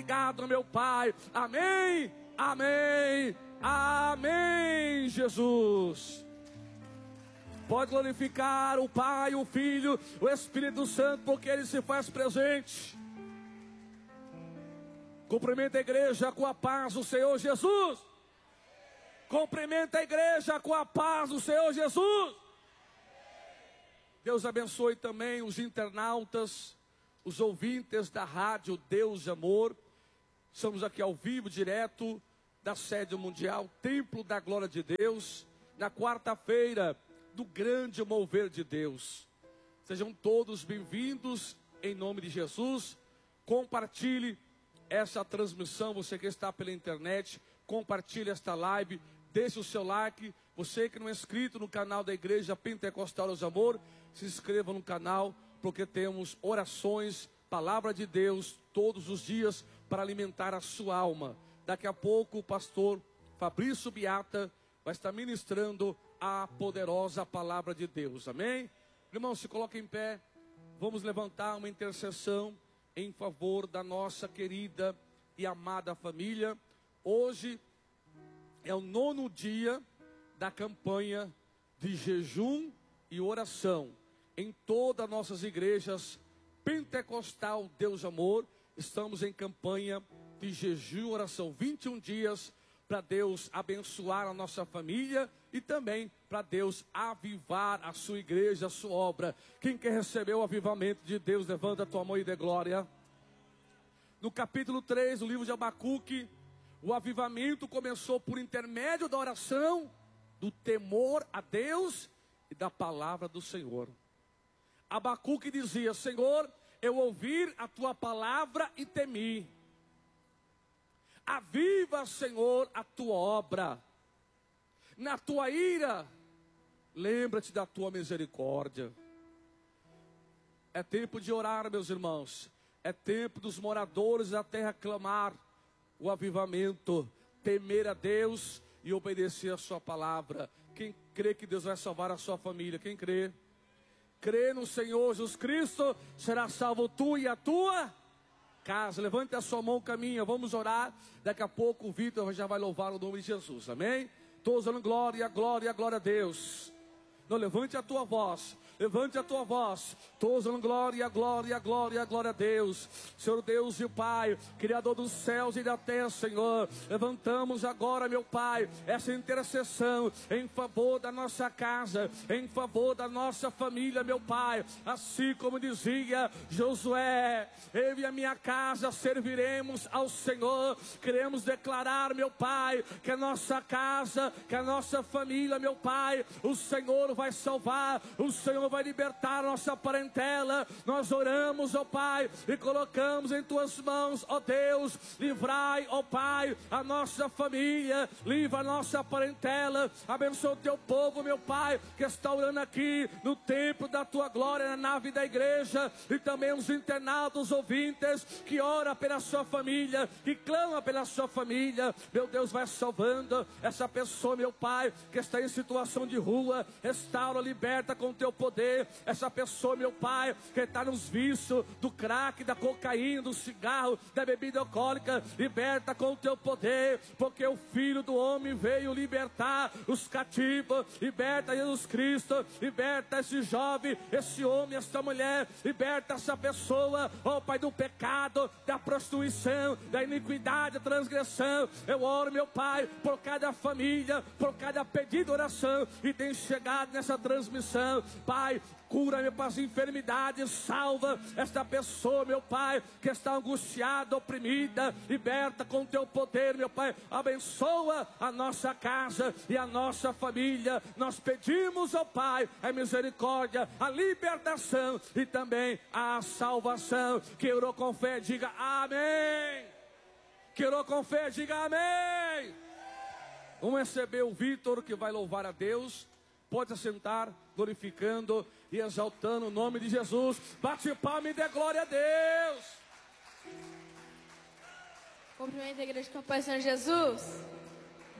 obrigado, meu Pai. Amém, amém, amém, Jesus. Pode glorificar o Pai, o Filho, o Espírito Santo, porque Ele se faz presente. Cumprimenta a igreja com a paz do Senhor Jesus. Cumprimenta a igreja com a paz do Senhor Jesus. Deus abençoe também os internautas, os ouvintes da rádio Deus de Amor. Estamos aqui ao vivo, direto da sede mundial, Templo da Glória de Deus, na quarta-feira do grande mover de Deus. Sejam todos bem-vindos em nome de Jesus. Compartilhe essa transmissão, você que está pela internet, compartilhe esta live, deixe o seu like. Você que não é inscrito no canal da Igreja Pentecostal Deus de Amor, se inscreva no canal, porque temos orações, palavra de Deus todos os dias para alimentar a sua alma. Daqui a pouco o pastor Fabrício Beata vai estar ministrando a poderosa palavra de Deus, amém? Irmão, se coloque em pé, vamos levantar uma intercessão em favor da nossa querida e amada família. Hoje é o 9º dia da campanha de jejum e oração. Em todas as nossas igrejas Pentecostal Deus Amor, estamos em campanha de jejum e oração. 21 dias para Deus abençoar a nossa família e também para Deus avivar a sua igreja, a sua obra. Quem quer receber o avivamento de Deus, levanta a tua mão e dê glória. No capítulo 3 do livro de Abacuque, o avivamento começou por intermédio da oração, do temor a Deus e da palavra do Senhor. Abacuque dizia: Senhor, eu ouvi a tua palavra e temi. Aviva, Senhor, a tua obra. Na tua ira, lembra-te da tua misericórdia. É tempo de orar, meus irmãos. É tempo dos moradores da terra clamar o avivamento, temer a Deus e obedecer a sua palavra. Quem crê que Deus vai salvar a sua família? Quem crê? Crê no Senhor Jesus Cristo, será salvo tu e a tua casa. Levante a sua mão, caminha, vamos orar. Daqui a pouco o Vitor já vai louvar o nome de Jesus, amém? Todos dando glória, glória, glória a Deus. Não, levante a tua voz. Levante a tua voz. Todos dando glória, glória, glória, glória a Deus. Senhor Deus e Pai, Criador dos céus e da terra, Senhor. Levantamos agora, meu Pai, essa intercessão em favor da nossa casa, em favor da nossa família, meu Pai. Assim como dizia Josué, eu e a minha casa serviremos ao Senhor. Queremos declarar, meu Pai, que a nossa casa, que a nossa família, meu Pai, o Senhor vai salvar, o Senhor vai libertar a nossa parentela. Nós oramos, ó Pai, e colocamos em tuas mãos, ó Deus. Livrai, ó Pai, a nossa família, livra a nossa parentela. Abençoa o teu povo, meu Pai, que está orando aqui no templo da tua glória, na nave da igreja, e também os internautas, os ouvintes, que ora pela sua família, que clama pela sua família. Meu Deus, vai salvando essa pessoa, meu Pai, que está em situação de rua. Restaura, liberta com o teu poder essa pessoa, meu Pai, que está nos vícios do crack, da cocaína, do cigarro, da bebida alcoólica. Liberta com o teu poder, porque o Filho do Homem veio libertar os cativos. Liberta Jesus Cristo, liberta esse jovem, esse homem, essa mulher. Liberta essa pessoa, ó Pai, do pecado, da prostituição, da iniquidade, da transgressão. Eu oro, meu Pai, por cada família, por cada pedido de oração e tem chegado nessa transmissão. Pai, cura, meu Pai, as enfermidades, salva esta pessoa, meu Pai, que está angustiada, oprimida. Liberta com o teu poder, meu Pai. Abençoa a nossa casa e a nossa família. Nós pedimos, ó Pai, a misericórdia, a libertação e também a salvação. Que orou com fé, diga amém. Que orou com fé, diga amém. Vamos receber o Vitor, que vai louvar a Deus. Pode assentar, glorificando e exaltando o nome de Jesus. Bate palma e dê glória a Deus. Cumprimento a igreja com o Pai Senhor Jesus.